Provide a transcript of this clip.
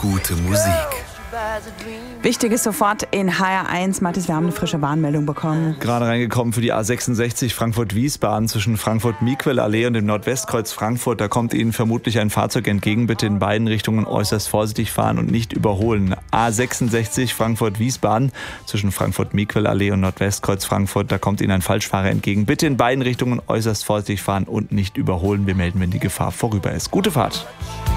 gute Musik. Wichtiges sofort in HR1. Mathis, wir haben eine frische Warnmeldung bekommen. Gerade reingekommen für die A66 Frankfurt-Wiesbaden zwischen Frankfurt-Miquel-Allee und dem Nordwestkreuz Frankfurt. Da kommt Ihnen vermutlich ein Fahrzeug entgegen. Bitte in beiden Richtungen äußerst vorsichtig fahren und nicht überholen. A66 Frankfurt-Wiesbaden zwischen Frankfurt-Miquel-Allee und Nordwestkreuz Frankfurt. Da kommt Ihnen ein Falschfahrer entgegen. Bitte in beiden Richtungen äußerst vorsichtig fahren und nicht überholen. Wir melden, wenn die Gefahr vorüber ist. Gute Fahrt.